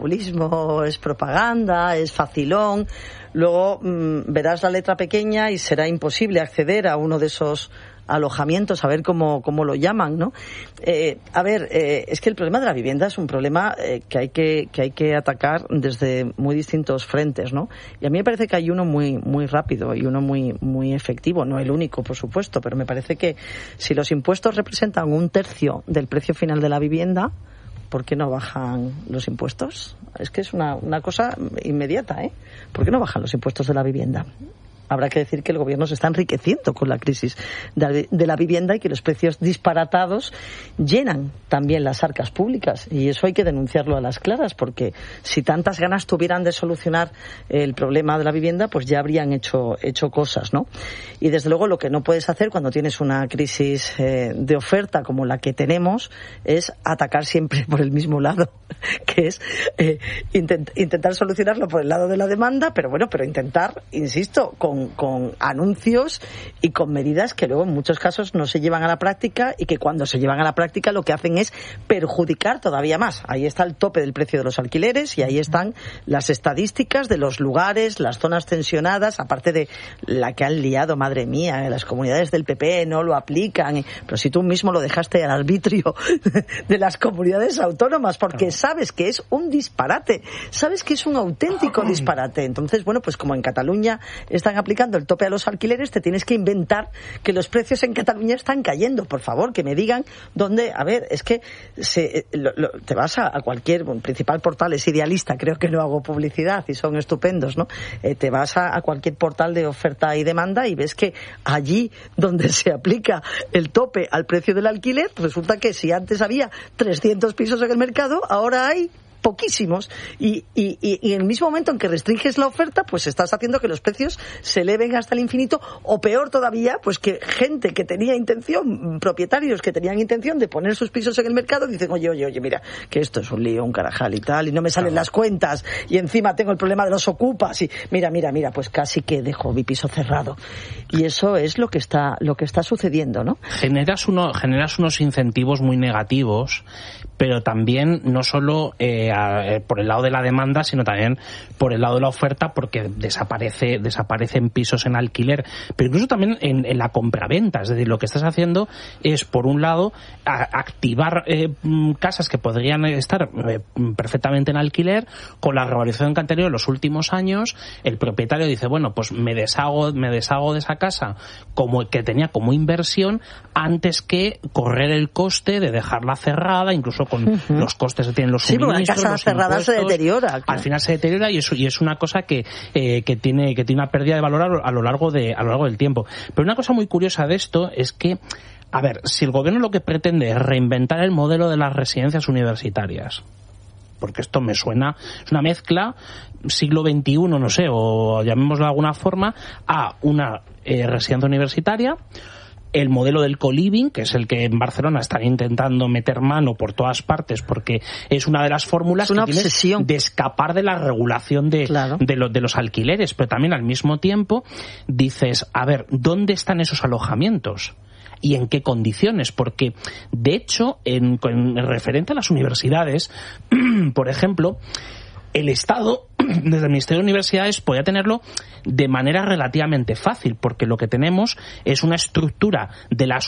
populismo, es propaganda, es facilón. Luego verás la letra pequeña y será imposible acceder a uno de esos alojamientos, a ver cómo lo llaman, ¿no? Es que el problema de la vivienda es un problema que hay que atacar desde muy distintos frentes, ¿no? Y a mí me parece que hay uno muy rápido y uno muy efectivo, no el único, por supuesto, pero me parece que si los impuestos representan 1/3 del precio final de la vivienda, ¿por qué no bajan los impuestos? Es que es una cosa inmediata, ¿eh? ¿Por qué no bajan los impuestos de la vivienda? Habrá que decir que el gobierno se está enriqueciendo con la crisis de la vivienda y que los precios disparatados llenan también las arcas públicas. Y eso hay que denunciarlo a las claras, porque si tantas ganas tuvieran de solucionar el problema de la vivienda, pues ya habrían hecho cosas, ¿no? Y desde luego lo que no puedes hacer cuando tienes una crisis de oferta como la que tenemos es atacar siempre por el mismo lado, que es intentar solucionarlo por el lado de la demanda, pero intentar, insisto, con anuncios y con medidas que luego en muchos casos no se llevan a la práctica y que cuando se llevan a la práctica lo que hacen es perjudicar todavía más. Ahí está el tope del precio de los alquileres y ahí están las estadísticas de los lugares, las zonas tensionadas, aparte de la que han liado, madre mía, las comunidades del PP no lo aplican, pero si tú mismo lo dejaste al arbitrio de las comunidades autónomas, porque sabes que es un disparate, sabes que es un auténtico disparate. Entonces, pues como en Cataluña están aplicando el tope a los alquileres, te tienes que inventar que los precios en Cataluña están cayendo. Por favor, que me digan dónde. A ver, es que te vas a cualquier principal portal, es Idealista, creo que no hago publicidad y son estupendos, ¿no? Te vas a cualquier portal de oferta y demanda y ves que allí donde se aplica el tope al precio del alquiler, resulta que si antes había 300 pisos en el mercado, ahora hay poquísimos, y en el mismo momento en que restringes la oferta, pues estás haciendo que los precios se eleven hasta el infinito, o peor todavía, pues que gente que tenía intención, propietarios que tenían intención de poner sus pisos en el mercado, dicen, oye, mira, que esto es un lío, un carajal y tal, y no me salen las cuentas, y encima tengo el problema de los ocupas, y mira, pues casi que dejo mi piso cerrado. Y eso es lo que está sucediendo, ¿no? Generas unos incentivos muy negativos, pero también no solo por el lado de la demanda, sino también por el lado de la oferta, porque desaparecen pisos en alquiler, pero incluso también en la compraventa. Es decir, lo que estás haciendo es, por un lado, activar casas que podrían estar perfectamente en alquiler. Con la revalorización que han tenido en los últimos años, el propietario dice, pues me deshago de esa casa como que tenía como inversión, antes que correr el coste de dejarla cerrada, incluso con los costes que tienen los suministros. Casa cerrada se deteriora. Claro. Al final se deteriora y es una cosa que tiene una pérdida de valor a lo largo del tiempo. Pero una cosa muy curiosa de esto es que, a ver, si el gobierno lo que pretende es reinventar el modelo de las residencias universitarias, porque esto me suena, es una mezcla siglo XXI, no sé, o llamémoslo de alguna forma, a una residencia universitaria, el modelo del co-living, que es el que en Barcelona están intentando meter mano por todas partes, porque es una de las fórmulas que tienes de escapar de la regulación de los alquileres, pero también al mismo tiempo dices, a ver, ¿dónde están esos alojamientos? ¿Y en qué condiciones? Porque, de hecho, en referente a las universidades, por ejemplo, el Estado, desde el Ministerio de Universidades, podía tenerlo de manera relativamente fácil, porque lo que tenemos es una estructura de las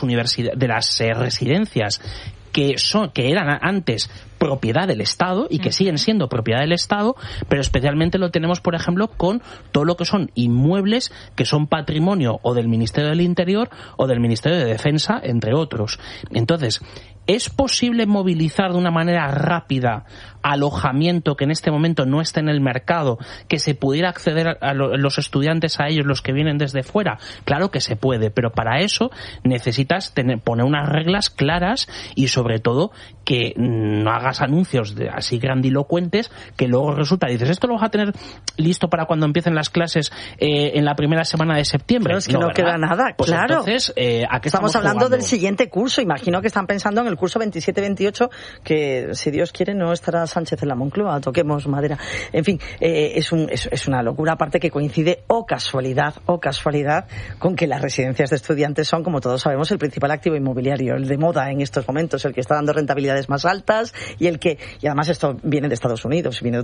residencias que eran antes propiedad del Estado y que siguen siendo propiedad del Estado, pero especialmente lo tenemos, por ejemplo, con todo lo que son inmuebles que son patrimonio o del Ministerio del Interior o del Ministerio de Defensa, entre otros. Entonces, ¿es posible movilizar de una manera rápida alojamiento que en este momento no esté en el mercado, que se pudiera acceder a los estudiantes a ellos, los que vienen desde fuera? Claro que se puede, pero para eso necesitas poner unas reglas claras y sobre todo que no hagas anuncios así grandilocuentes que luego resulta, dices, esto lo vas a tener listo para cuando empiecen las clases en la primera semana de septiembre. Pero es que no queda nada, pues claro. Entonces, ¿a qué estamos hablando jugando? Del siguiente curso, imagino que están pensando en el curso 27-28, que si Dios quiere no estará Sánchez en la Moncloa, toquemos madera. En fin, es una locura, aparte que coincide, casualidad, con que las residencias de estudiantes son, como todos sabemos, el principal activo inmobiliario, el de moda en estos momentos, el que está dando rentabilidades más altas y además esto viene de Estados Unidos, viene